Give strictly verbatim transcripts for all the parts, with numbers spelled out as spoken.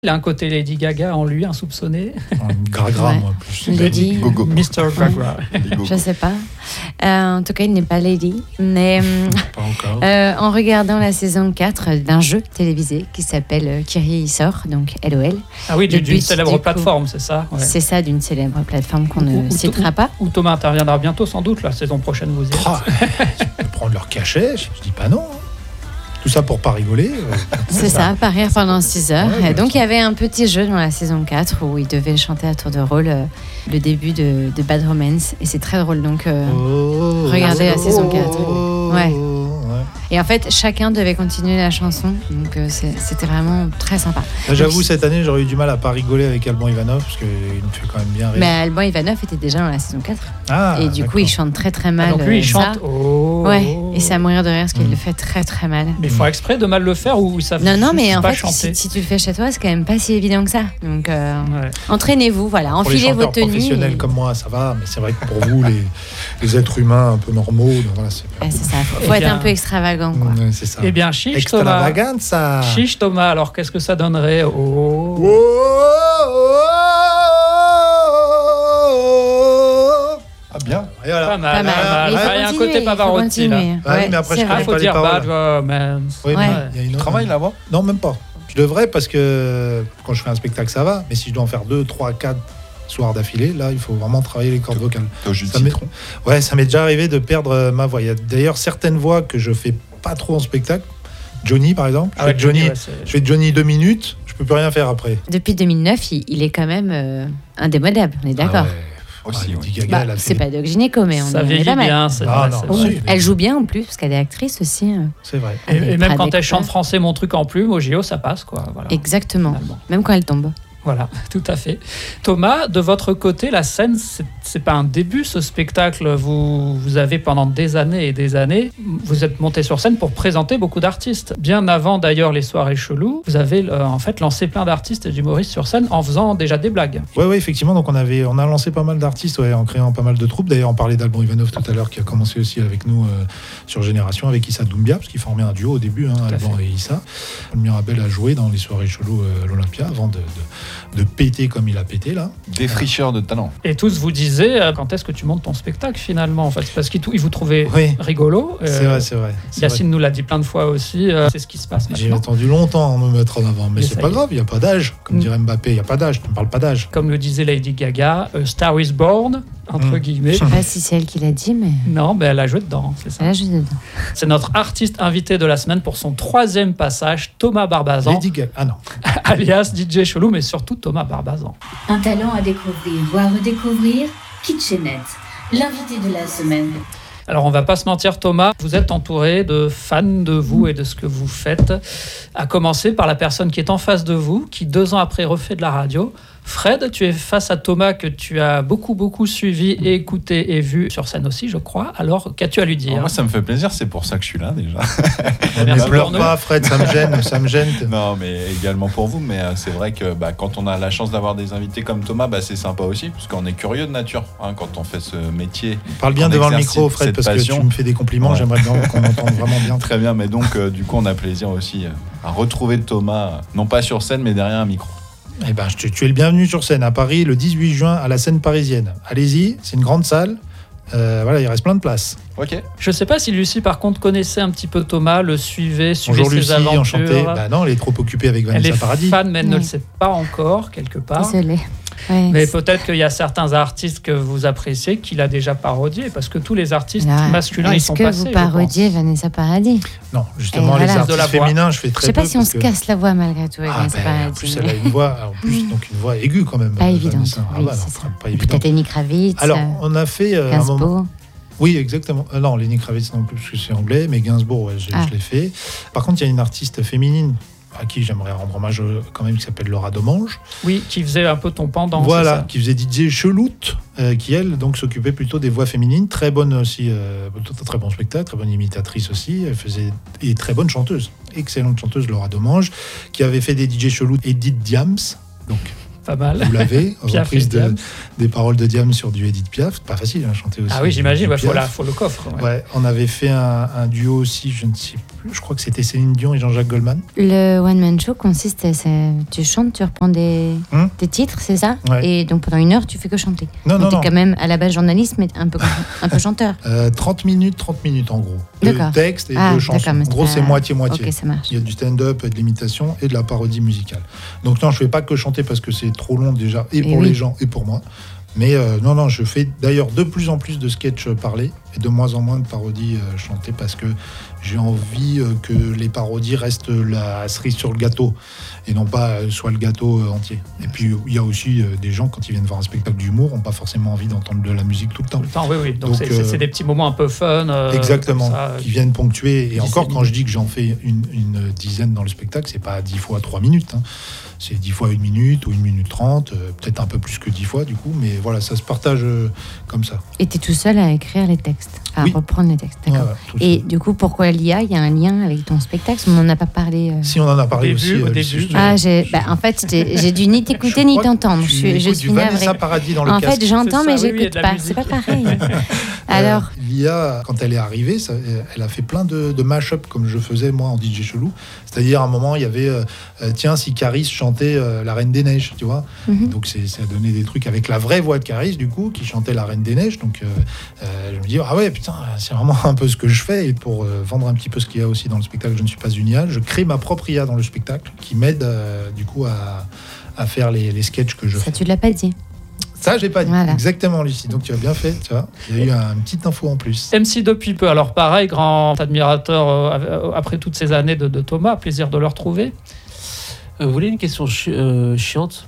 Il a un côté Lady Gaga en lui, insoupçonné. Gragra, ouais. moi, plus. Lady. Gogo. mister Gragra. Je sais pas. Euh, en tout cas, il n'est pas Lady. Mais Pas encore. euh, en regardant la saison quatre d'un jeu télévisé qui s'appelle euh, Kyrie sort, donc L O L. Ah oui, Le d'une but, célèbre du coup, plateforme, c'est ça ouais. C'est ça, d'une célèbre plateforme qu'on Ou- ne ou- citera ou- pas. Où Thomas interviendra bientôt, sans doute, la saison prochaine, vous y êtes. Ah, tu peux prendre leur cachet, je dis pas non. hein. Tout ça pour pas rigoler. euh, C'est ça, pas rire pendant six heures. Ouais, Et donc, ça. il y avait un petit jeu dans la saison quatre où il devait chanter à tour de rôle euh, le début de, de Bad Romance. Et c'est très drôle. Donc, euh, Oh, regardez la oh, saison quatre. oh, Ouais. ouais. Et en fait, chacun devait continuer la chanson. Donc, euh, c'est- c'était vraiment très sympa. Là, j'avoue, cette année, j'aurais eu du mal à pas rigoler avec Alban Ivanov parce qu'il me fait quand même bien rire. Mais Alban Ivanov était déjà dans la saison quatre. Ah, et du coup, d'accord. il chante très très Ah, mal. donc lui, il euh, chante. ça. Oh. Ouais, et c'est à mourir de rire parce qu'il Mm. le fait très très mal. Mais il faut exprès de mal le faire ou ça Non, non, mais juste en pas fait, chanter. si, si tu le fais chez toi, c'est quand même pas si évident que ça. Donc, euh, Ouais. entraînez-vous, voilà, Pour les enfilez vos chanteurs tenues. professionnels et- comme moi, ça va, mais c'est vrai que pour vous, les, les êtres humains un peu normaux, donc voilà, c'est Ouais, c'est ça, faut, Eh faut être bien- un peu extravagant, quoi. Ouais, c'est ça. Eh bien, chiche Thomas. Extravaganza. Chiche Thomas, alors qu'est-ce que ça donnerait oh. Oh, oh, oh. Ah bien. Et voilà. Pas mal, Pas mal. pas mal. Mais il faut Ah, il y a un continuer, côté il faut Pavarotti là. continuer. Ah oui, Ouais, mais après, c'est je Ah, vrai. connais faut pas les dire paroles. Bad Romance. Oui, Ouais. mais il y a une Tu autre- travailles là-bas? Non, même pas. Je devrais parce que quand je fais un spectacle, ça va. Mais si je dois en faire deux, trois, quatre soirs d'affilée, là, il faut vraiment travailler les cordes vocales. T'as au jus de Ça m'est- citron. Ouais, ça m'est déjà arrivé de perdre euh, ma voix. Il y a d'ailleurs certaines voix que je fais pas trop en spectacle. Johnny, par exemple. Je Ah fais ouais, Johnny, Johnny, ouais, c'est- je fais Johnny deux minutes, je peux plus rien faire après. Depuis deux mille neuf, il, il est quand même euh, indémodable, on est d'accord. Ah ouais. Aussi, Ah, oui. Lady Gaga, Bah, elle a c'est fait- pas Doc Gynéco, mais on Ça est, on est vieillit pas mal. bien, c'est Ah, vrai. non, c'est si. vrai. Ouais. Elle joue bien en plus, parce qu'elle est actrice aussi. euh. C'est vrai. Et, et même quand elle Pradek, chante ouais. français, mon truc en plume, au J O, ça passe quoi. Voilà. Exactement, Finalement. même quand elle tombe. Voilà, tout à fait. Thomas, de votre côté, la scène, c'est, c'est pas un début, ce spectacle. Vous, vous avez pendant des années et des années, vous êtes monté sur scène pour présenter beaucoup d'artistes. Bien avant d'ailleurs les soirées cheloues, vous avez euh, en fait lancé plein d'artistes et d'humoristes sur scène en faisant déjà des blagues. Ouais, ouais, effectivement. Donc on avait, on a lancé pas mal d'artistes, ouais, en créant pas mal de troupes. D'ailleurs, on parlait d'Alban Ivanov tout à l'heure, qui a commencé aussi avec nous euh, sur Génération, avec Issa Doumbia, parce qu'ils formaient un duo au début, hein, à Alban fait. et Issa. Paul Mirabel a joué dans les soirées cheloues euh, à l'Olympia avant de, de, de péter comme il a pété là. Défricheur de talent. Et tous vous disaient, euh, quand est-ce que tu montes ton spectacle finalement en fait, c'est parce qu'ils ils vous trouvaient Oui, rigolo. euh, c'est vrai, c'est vrai. c'est vrai. Yacine nous l'a dit plein de fois aussi, euh, c'est ce qui se passe J'ai maintenant. attendu longtemps à me mettre en avant, mais Mais c'est ça pas y est. grave, il n'y a pas d'âge. Comme Mm. dirait Mbappé, il n'y a pas d'âge, tu ne parles pas d'âge. Comme le disait Lady Gaga, A Star is Born, entre Mm. guillemets. Je sais pas si c'est elle qui l'a dit, mais Non, mais elle a joué dedans, c'est ça. elle a juste dedans. C'est notre artiste invité de la semaine pour son troisième passage, Thomas Barbazan, Lady Gaga. Ah non. alias D J Chelou, mais surtout Thomas Barbazan. Un talent à découvrir ou à redécouvrir, Kitchenette, l'invité de la semaine. Alors, on va pas se mentir, Thomas, vous êtes entouré de fans de vous et de ce que vous faites, à commencer par la personne qui est en face de vous, qui deux ans après refait de la radio. Fred, tu es face à Thomas que tu as beaucoup, beaucoup suivi et écouté et vu sur scène aussi, je crois. Alors, qu'as-tu à lui dire? Alors moi, ça me fait plaisir, c'est pour ça que je suis là déjà. Ne Merci pleure pour nous. pas, Fred, ça me gêne, ça me gêne. Non, mais également pour vous. Mais euh, c'est vrai que bah, quand on a la chance d'avoir des invités comme Thomas, bah, c'est sympa aussi, parce qu'on est curieux de nature hein, quand on fait ce métier. Parle bien On devant le exerce micro, cette Fred, parce passion. que tu me fais des compliments, Ouais. j'aimerais bien qu'on entende vraiment bien. Très bien, mais donc euh, du coup, on a plaisir aussi euh, à retrouver Thomas, euh, non pas sur scène, mais derrière un micro. Eh ben, je te- tu es le bienvenu sur scène à Paris le dix-huit juin à la scène parisienne. Allez-y, c'est une grande salle. Euh, voilà, il reste plein de places. Ok. Je sais pas si Lucie, par contre, connaissait un petit peu Thomas, le suivait, suivait Bonjour ses Lucie, aventures. enchanté. Bah non, elle est trop occupée avec Elle Vanessa est Paradis. fan, mais elle ne le Oui. sait pas encore, quelque part. Désolée. Ouais, Mais c'est- peut-être qu'il y a certains artistes que vous appréciez qu'il a déjà parodié, parce que tous les artistes Là, masculins, ils Est-ce sont que passés. vous je parodiez pense. Vanessa Paradis? Non, justement, Et les voilà. De la artistes voix. féminins, je fais Je très sais pas peu si on parce se que- casse la voix malgré tout avec Ah, Vanessa ben, en Paradis. plus, elle a une voix, en plus, donc une voix aiguë quand même. Pas euh, évidente, Vanessa. Ah oui, bah, non, c'est ça. pas Et évidente. peut-être Lenny Kravitz, Alors, euh, on a fait euh, un moment. Gainsbourg. Oui, exactement. Euh, non, Lenny Kravitz non plus, parce que c'est anglais, mais Gainsbourg, ouais, je, Ah. je l'ai fait. Par contre, il y a une artiste féminine à qui j'aimerais rendre hommage euh, quand même, qui s'appelle Laura Domange. Oui, qui faisait un peu ton pendant. Voilà, c'est qui faisait D J Cheloute, euh, qui elle donc s'occupait plutôt des voix féminines, très bonne aussi, euh, très bon spectacle, très bonne imitatrice aussi, elle faisait et très bonne chanteuse, excellente chanteuse Laura Domange, qui avait fait des D J Cheloute Edith Diams, donc ça. Pas mal. vous l'avez, Piaf reprise et de, Diams. des paroles de Diams sur du Edith Piaf, pas facile à chanter aussi. Ah oui, j'imagine, il Edith faut, Piaf. la, faut le coffre. ouais. Ouais, on avait fait un, un duo aussi, je ne sais plus, je crois que c'était Céline Dion et Jean-Jacques Goldman. Le one-man show consiste à... c'est- Tu chantes, tu reprends des, Hum des titres, c'est ça? Ouais. Et donc pendant une heure, tu fais que chanter. Non, donc non, t'es non. quand même à la base journaliste, mais un peu, un peu chanteur. Euh, trente minutes, trente minutes en gros. De D'accord. texte et Ah, de d'accord, chansons. mais En c'est gros, pas- c'est moitié-moitié. Ok, ça marche. Il y a du stand-up, de l'imitation et de la parodie musicale. Donc non, je fais pas que chanter parce que c'est trop long déjà, et pour oui. les gens et pour moi. Mais euh, non, non, je fais d'ailleurs de plus en plus de sketchs parlés et de moins en moins de parodies euh, chantées parce que j'ai envie euh, que les parodies restent la cerise sur le gâteau et non pas euh, soit le gâteau euh, entier. Et puis il y a aussi euh, des gens quand ils viennent voir un spectacle d'humour, n'ont pas forcément envie d'entendre de la musique tout le temps. Tout le temps, oui, oui. Donc, Donc, c'est, euh, c'est- c'est des petits moments un peu fun. euh, Exactement, comme ça, qui viennent ponctuer. Et qui encore, s'éliminent. quand je dis que j'en fais une, une dizaine dans le spectacle, c'est pas dix fois trois minutes. hein. C'est dix fois une minute ou une minute trente, euh, peut-être un peu plus que dix fois du coup, mais voilà, ça se partage euh, comme ça. Et tu es tout seul à écrire les textes, à Oui. reprendre les textes, d'accord. Voilà, tout Et ça. du coup, pourquoi l'I A? Il y a un lien avec ton spectacle? On n'en a pas parlé. euh. Si on en a parlé Au aussi. début, au euh, début, Lucie, je- Ah, j'ai, je- bah, en fait, j'ai, j'ai dû ni t'écouter je ni crois que t'entendre. Je tu suis, je écoutes suis du Vanessa navrée. Paradis dans le En casque. fait, j'entends, C'est mais ça, oui, oui, il y a j'écoute de la pas. musique. C'est pas pareil. Euh, Alors, l'I A, quand elle est arrivée, ça- elle a fait plein de, de mash-up comme je faisais moi en D J chelou. C'est-à-dire à un moment, il y avait euh, euh, tiens, si Caris chantait euh, La Reine des Neiges, tu vois. mhm. Donc c'est, ça a donné des trucs avec la vraie voix de Caris du coup, qui chantait La Reine des Neiges. Donc euh, euh, je me dis ah ouais putain, c'est vraiment un peu ce que je fais. Et pour euh, vendre un petit peu ce qu'il y a aussi dans le spectacle, je ne suis pas une I A. Je crée ma propre I A dans le spectacle qui m'aide euh, du coup à, à faire les, les sketchs que je ça, fais. tu l'as pas dit. Ça j'ai pas dit Voilà. exactement, Lucie. Donc tu as bien fait, tu vois. Il y a eu un, une petite info en plus. M C depuis peu. Alors pareil, grand admirateur euh, après toutes ces années de, de Thomas. Plaisir de le retrouver. Euh, vous voulez une question chi- euh, chiante?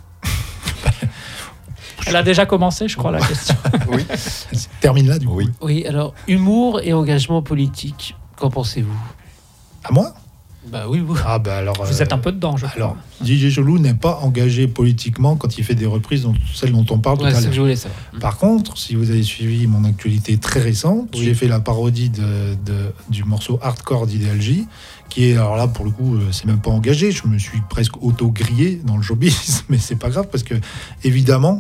Elle a déjà commencé, je crois, la question. Oui. Termine là du coup. Oui. Oui, alors, humour et engagement politique, qu'en pensez-vous? À moi. Bah oui, vous. Ah bah alors. Vous euh, êtes un peu dedans, je crois. Alors, D J Chelou n'est pas engagé politiquement quand il fait des reprises, dont, celles dont on parle tout Ouais, à c'est ce l'heure. que je voulais savoir. Par contre, si vous avez suivi mon actualité très récente, Oui. j'ai fait la parodie de, de- du morceau Hardcore d'Ideal J, qui est, alors là, pour le coup, euh, c'est même pas engagé. Je me suis presque auto-grillé dans le showbiz, mais c'est pas grave parce que, évidemment,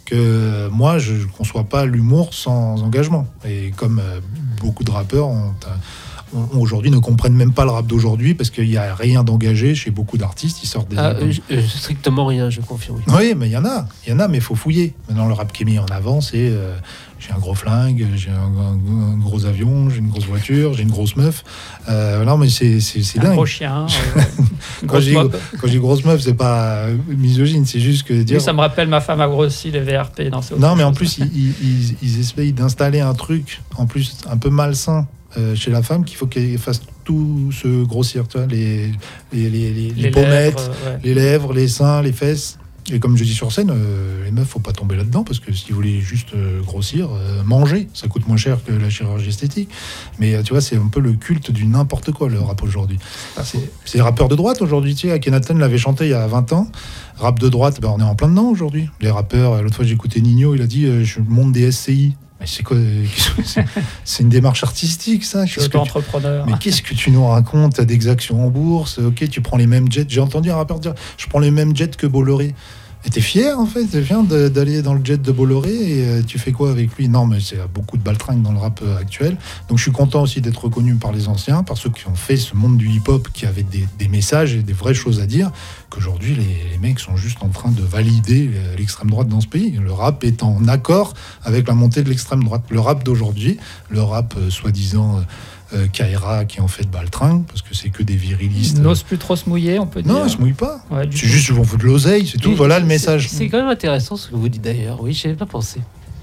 que moi, je ne conçois pas l'humour sans engagement. Et comme euh, beaucoup de rappeurs ont, ont- aujourd'hui ne comprennent même pas le rap d'aujourd'hui parce qu'il n'y a rien d'engagé chez beaucoup d'artistes. Ils sortent des Ah, albums. euh, je- euh, strictement rien, je confirme. Oui. Oui, mais il y en a, il y en a, mais il faut fouiller. Maintenant, le rap qui est mis en avant, c'est euh, j'ai un gros flingue, j'ai un, un- un gros avion, j'ai une grosse voiture, j'ai une grosse meuf. Euh, non, mais c'est, c'est, c'est Un dingue. gros chien. euh, une Quand grosse j'ai, mob. quand j'ai grosse meuf, c'est pas euh, misogyne, c'est juste que dire. Oui, ça me rappelle ma femme a grossi, les V R P. Non, c'est autre Non, mais en chose. plus, ils, ils, ils- ils essayent d'installer un truc, en plus, un peu malsain euh, chez la femme, qu'il faut qu'elle fasse tout se grossir, tu vois, les, les, les, les- les les pommettes, lèvres, euh, ouais. les lèvres, les seins, les fesses. Et comme je dis sur scène, euh, les meufs, faut pas tomber là-dedans parce que si vous voulez juste euh, grossir, euh, manger, ça coûte moins cher que la chirurgie esthétique. Mais euh, tu vois, c'est un peu le culte du n'importe quoi, le rap aujourd'hui. C'est, c'est rappeur de droite aujourd'hui, tu sais, Akhenaton l'avait chanté il y a vingt ans. Rap de droite, ben, on est en plein dedans aujourd'hui. Les rappeurs, euh, l'autre fois j'ai écouté Nino, il a dit euh, je monte des S C I. Mais c'est quoi euh, c'est, c'est une démarche artistique, ça. Je suis Qu'est-ce que tu- auto-entrepreneur. mais qu'est-ce que tu nous racontes? T'as des actions en bourse, ok, tu prends les mêmes jets. J'ai entendu un rappeur dire je prends les mêmes jets que Bolloré. Et t'es fier en fait, t'es fier de- d'aller dans le jet de Bolloré et euh, tu fais quoi avec lui? Non, mais c'est beaucoup de baltringues dans le rap euh, actuel. Donc je suis content aussi d'être reconnu par les anciens, par ceux qui ont fait ce monde du hip-hop, qui avait des, des messages et des vraies choses à dire, qu'aujourd'hui les, les mecs sont juste en train de valider euh, l'extrême droite dans ce pays. Le rap est en accord avec la montée de l'extrême droite. Le rap d'aujourd'hui, le rap euh, soi-disant... Euh, Euh, Kaira qui en fait baltringue parce que c'est que des virilistes. Ils n'osent plus trop se mouiller, on peut dire. Non, ils se mouillent pas. Ouais, du C'est coup. juste ils vont foutre de l'oseille, c'est tout. Et Voilà le c'est- message. C'est quand même intéressant ce que vous dites d'ailleurs. Oui, je n'avais pas pensé.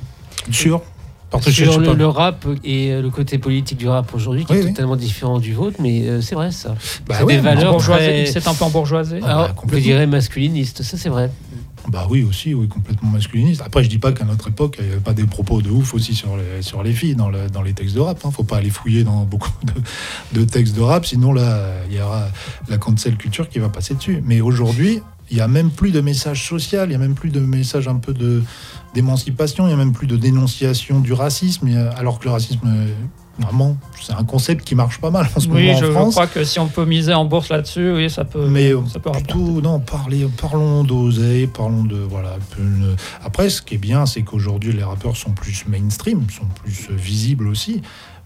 Sûr. Parce que je Sur sais le, pas. le rap et euh, le côté politique du rap aujourd'hui, qui Oui, est oui. totalement différent du vôtre, mais euh, c'est vrai ça. Bah c'est ouais, des mais valeurs Bourgeoisie, très... c'est un peu embourgeoisé. Ah, Alors, bah, on complètement. dirait masculiniste, ça c'est vrai. Bah oui, aussi, oui, complètement masculiniste. Après, je dis pas qu'à notre époque, il n'y avait pas des propos de ouf aussi sur les, sur les filles dans, le, dans les textes de rap. Hein. Faut pas aller fouiller dans beaucoup de, de textes de rap, sinon là, il y aura la cancel culture qui va passer dessus. Mais aujourd'hui, il n'y a même plus de message social, il n'y a même plus de message un peu de, d'émancipation, il n'y a même plus de dénonciation du racisme, il y a- alors que le racisme, euh, vraiment, c'est un concept qui marche pas mal en ce Oui, moment je en France. crois que si on peut miser en bourse là-dessus, oui, ça peut, Mais euh, ça peut rapporter. plutôt, non, parlez, parlons d'oseille, parlons de. Voilà. une- Après, ce qui est bien, c'est qu'aujourd'hui, les rappeurs sont plus mainstream, sont plus euh, visibles aussi.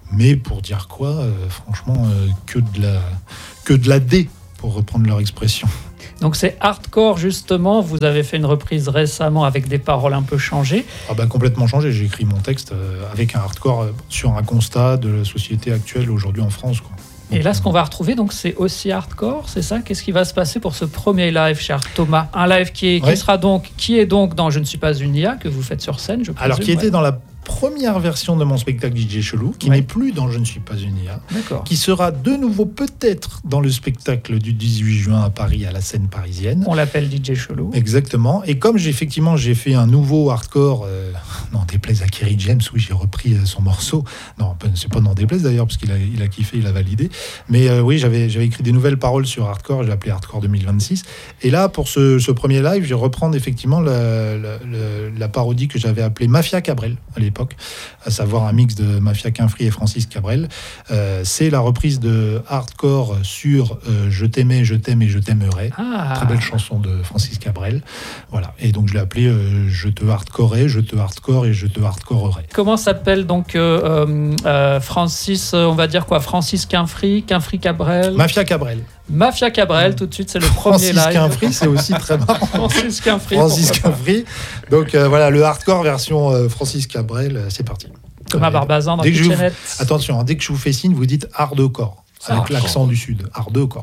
Mais pour dire quoi, euh, franchement, euh, que de la que de la D, pour reprendre leur expression. Donc c'est hardcore justement, vous avez fait une reprise récemment avec des paroles un peu changées. Ah bah, complètement changé, j'ai écrit mon texte euh, avec un hardcore euh, sur un constat de la société actuelle aujourd'hui en France, quoi. Et là, ce qu'on va retrouver, donc, c'est aussi hardcore, c'est ça ? Qu'est-ce qui va se passer pour ce premier live, cher Thomas ? Un live qui est, qui Ouais. sera donc, qui est donc dans Je ne suis pas une I A, que vous faites sur scène, je présume. Alors, qui était ouais. dans la première version de mon spectacle D J Chelou, qui Ouais. n'est plus dans Je ne suis pas une I A, D'accord. qui sera de nouveau peut-être dans le spectacle du dix-huit juin à Paris, à la scène parisienne. On l'appelle D J Chelou. Exactement. Et comme j'ai effectivement j'ai fait un nouveau hardcore, euh, non déplaise à Kerry James, oui j'ai repris euh, son morceau. Non, c'est pas non déplaise d'ailleurs parce qu'il a, il a kiffé, il a validé. Mais euh, oui, j'avais j'avais écrit des nouvelles paroles sur hardcore. J'ai appelé Hardcore deux mille vingt-six. Et là pour ce, ce premier live, je vais reprendre effectivement la, la, la, la parodie que j'avais appelée Mafia Cabrel à l'époque, à savoir un mix de Mafia Quinfri et Francis Cabrel. Euh, c'est la reprise de hardcore sur euh, Je t'aimais, je t'aime et je t'aimerai. Ah. Très belle chanson de Francis Cabrel. Voilà. Et donc je l'ai appelé euh, Je te hardcorerai, je te hardcore et je te hardcorerai. Comment s'appelle donc euh, euh, Francis, euh, on va dire quoi, Francis Quinfri, Quinfri Cabrel, Mafia Cabrel. Mafia Cabrel, tout de suite, c'est le premier Francis live. Quinfri, c'est aussi très marrant. Francis Quinfri. Francis pourquoi pas. Quinfri. Donc euh, voilà, le hardcore version euh, Francis Cabrel, euh, c'est parti. Thomas Euh, Barbazan dans dès que je vous- Kitchenette. Attention, hein, dès que je vous fais signe, vous dites hardcore, avec Hardcore. l'accent du sud. Hardcore.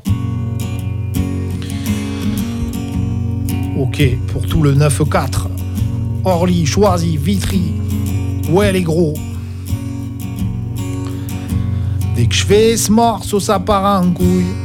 Ok, pour tout le neuf quatre. Orly, Choisy, Vitry. Ouais, les gros. Dès que je fais ce morceau, ça part en couille.